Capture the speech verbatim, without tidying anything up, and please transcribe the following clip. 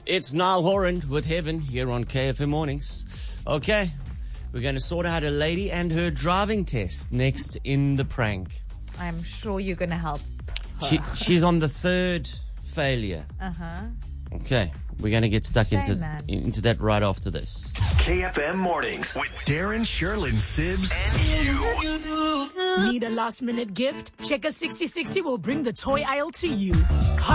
It's Niall Horan with Heaven here on K F M Mornings. Okay, we're going to sort out a lady and her driving test next in the prank. I'm sure you're going to help her. She, she's on the third failure. Uh-huh. Okay, we're going to get stuck Shame, into man. into that right after this. K F M Mornings with Darren, Sherlyn, Sibbs, and you. Need a last minute gift? Checker sixty sixty will bring the toy aisle to you.